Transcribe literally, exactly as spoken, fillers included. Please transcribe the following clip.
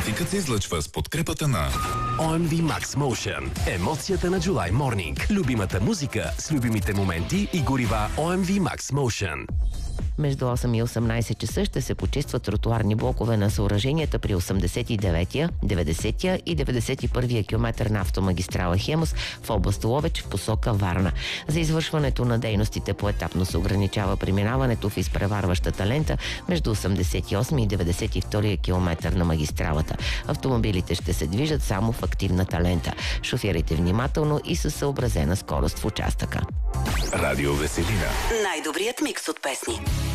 Трафикът се излъчва с подкрепата на О Ем Ви Max Motion. Емоцията на July Morning. Любимата музика с любимите моменти и горива О Ем Ви Max Motion. Между осем и осемнайсет часа ще се почистват тротуарни блокове на съоръженията при осемдесет и деветия, деветдесетия и деветдесет и първия километър на автомагистрала Хемус в област Ловеч в посока Варна. За извършването на дейностите поетапно се ограничава преминаването в изпреварващата лента между осемдесет и осми и деветдесет и втория километър на магистралата. Автомобилите ще се движат само в активната лента. Шофирайте внимателно и със съобразена скорост в участъка. Радио Веселина. Най-добрият микс от песни.